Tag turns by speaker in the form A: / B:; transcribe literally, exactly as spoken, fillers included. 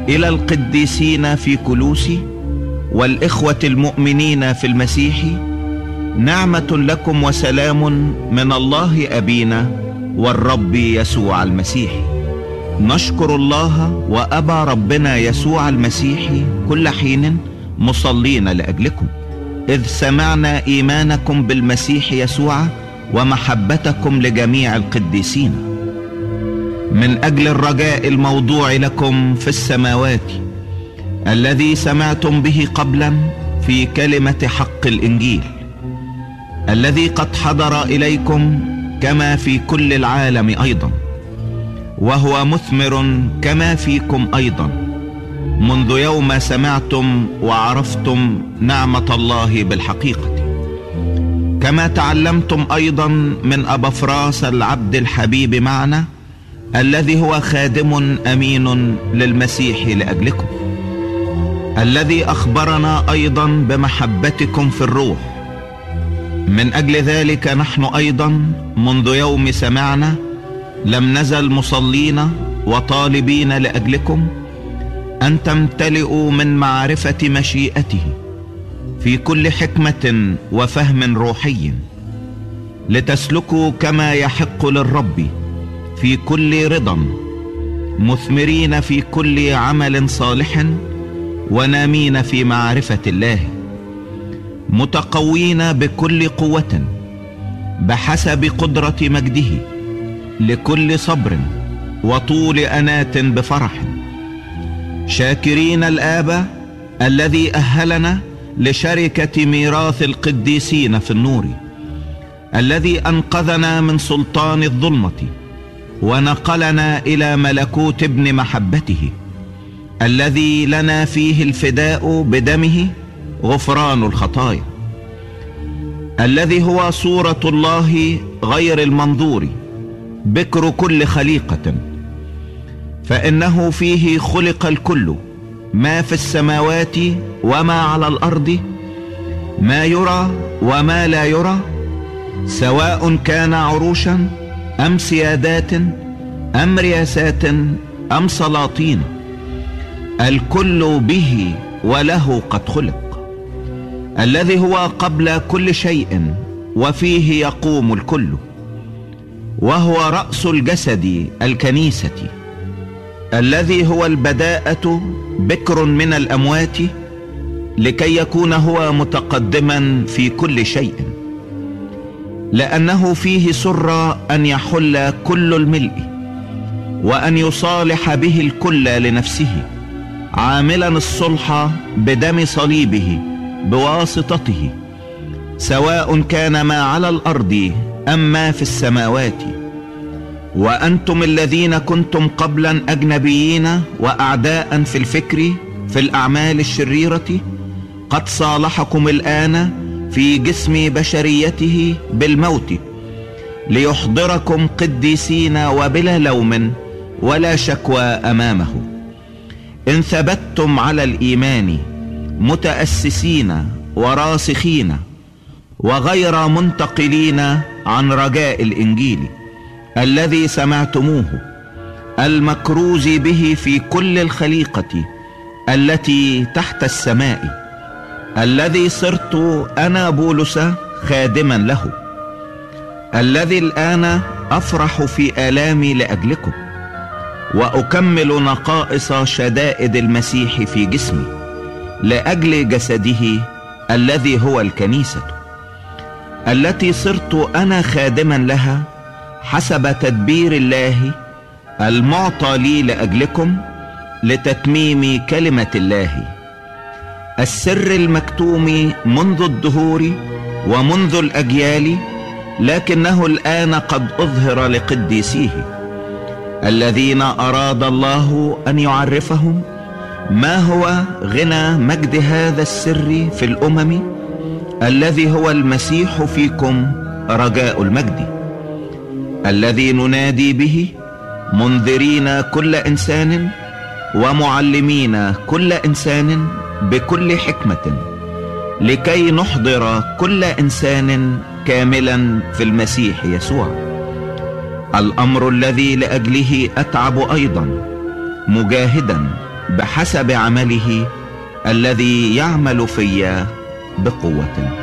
A: إلى القديسين في كولوسي والإخوة المؤمنين في المسيح، نعمة لكم وسلام من الله أبينا والرب يسوع المسيح. نشكر الله وأبا ربنا يسوع المسيح كل حين مصلين لأجلكم، إذ سمعنا إيمانكم بالمسيح يسوع ومحبتكم لجميع القديسين، من أجل الرجاء الموضوع لكم في السماوات، الذي سمعتم به قبلا في كلمة حق الإنجيل، الذي قد حضر إليكم كما في كل العالم أيضا، وهو مثمر كما فيكم أيضا، منذ يوم سمعتم وعرفتم نعمة الله بالحقيقة، كما تعلمتم أيضا من أبافراس العبد الحبيب معنا، الذي هو خادم أمين للمسيح لأجلكم، الذي أخبرنا أيضا بمحبتكم في الروح. من أجل ذلك نحن أيضا منذ يوم سمعنا لم نزل مصلين وطالبين لأجلكم أن تمتلئوا من معرفة مشيئته في كل حكمة وفهم روحي، لتسلكوا كما يحق للرب في كل رضا، مثمرين في كل عمل صالح، ونامين في معرفة الله، متقوين بكل قوة بحسب قدرة مجده، لكل صبر وطول أنات بفرح، شاكرين الآب الذي أهلنا لشركة ميراث القديسين في النور، الذي أنقذنا من سلطان الظلمة ونقلنا إلى ملكوت ابن محبته، الذي لنا فيه الفداء بدمه غفران الخطايا، الذي هو صورة الله غير المنظور، بكر كل خليقة، فإنه فيه خلق الكل، ما في السماوات وما على الأرض، ما يرى وما لا يرى، سواء كان عروشا أم سيادات أم رياسات أم سلاطين، الكل به وله قد خلق، الذي هو قبل كل شيء وفيه يقوم الكل، وهو رأس الجسد الكنيسة، الذي هو البداءة بكر من الأموات، لكي يكون هو متقدما في كل شيء، لأنه فيه سر أن يحل كل الملء، وأن يصالح به الكل لنفسه، عاملا الصلح بدم صليبه بواسطته، سواء كان ما على الأرض أم ما في السماوات. وأنتم الذين كنتم قبلا أجنبيين وأعداء في الفكر في الأعمال الشريرة، قد صالحكم الآن في جسم بشريته بالموت، ليحضركم قديسين وبلا لوم ولا شكوى أمامه، إن ثبتتم على الإيمان متأسسين وراسخين، وغير منتقلين عن رجاء الإنجيل الذي سمعتموه، المكروز به في كل الخليقة التي تحت السماء، الذي صرت أنا بولس خادما له، الذي الآن أفرح في آلامي لأجلكم، وأكمل نقائص شدائد المسيح في جسمي لأجل جسده الذي هو الكنيسة، التي صرت أنا خادما لها حسب تدبير الله المعطى لي لأجلكم لتتميم كلمة الله، السر المكتوم منذ الدهور ومنذ الأجيال، لكنه الآن قد أظهر لقديسيه، الذين أراد الله أن يعرفهم ما هو غنى مجد هذا السر في الأمم، الذي هو المسيح فيكم رجاء المجد، الذي ننادي به منذرين كل إنسان ومعلمين كل إنسان بكل حكمة، لكي نحضر كل إنسان كاملا في المسيح يسوع، الأمر الذي لأجله أتعب أيضا، مجاهدا بحسب عمله الذي يعمل في بقوة.